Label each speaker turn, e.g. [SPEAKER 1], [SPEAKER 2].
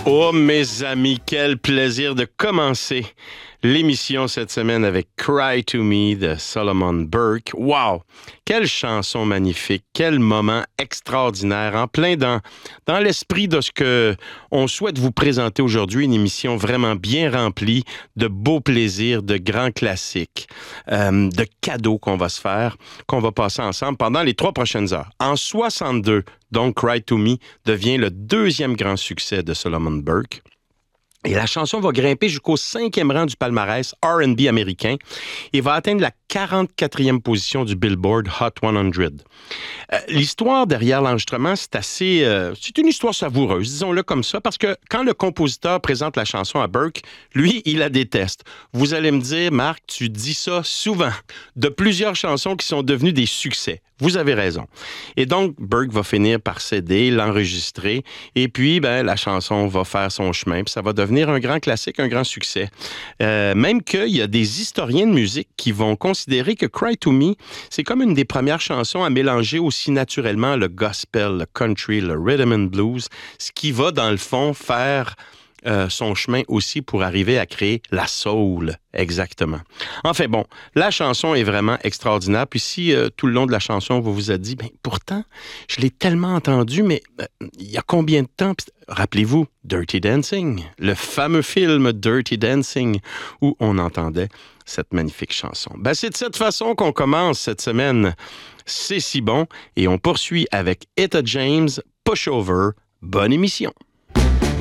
[SPEAKER 1] Oh, mes amis, quel plaisir de commencer l'émission cette semaine avec Cry to Me de Solomon Burke. Wow! Quelle chanson magnifique, quel moment extraordinaire, en plein dans l'esprit de ce que on souhaite vous présenter aujourd'hui, une émission vraiment bien remplie de beaux plaisirs, de grands classiques, de cadeaux qu'on va se faire, qu'on va passer ensemble pendant les 3 prochaines heures. En 62, donc Cry to Me devient le 2e grand succès de Solomon Burke. Et la chanson va grimper jusqu'au 5e rang du palmarès R&B américain et va atteindre la 44e position du Billboard Hot 100. L'histoire derrière l'enregistrement, c'est une histoire savoureuse, disons-le comme ça, parce que quand le compositeur présente la chanson à Burke, lui, il la déteste. Vous allez me dire, Marc, tu dis ça souvent, de plusieurs chansons qui sont devenues des succès. Vous avez raison. Et donc, Burke va finir par céder, l'enregistrer, et puis, la chanson va faire son chemin, puis ça va devenir un grand classique, un grand succès. Même qu'il y a des historiens de musique qui vont considérer que Cry to Me, c'est comme une des premières chansons à mélanger aussi naturellement le gospel, le country, le rhythm and blues, ce qui va, dans le fond, faire son chemin aussi pour arriver à créer la soul, exactement. Enfin bon, la chanson est vraiment extraordinaire. Puis si tout le long de la chanson, on vous a dit, pourtant, je l'ai tellement entendu, mais il y a combien de temps? Rappelez-vous, Dirty Dancing, le fameux film Dirty Dancing, où on entendait cette magnifique chanson. C'est de cette façon qu'on commence cette semaine. C'est si bon. Et on poursuit avec Etta James, Pushover. Bonne émission.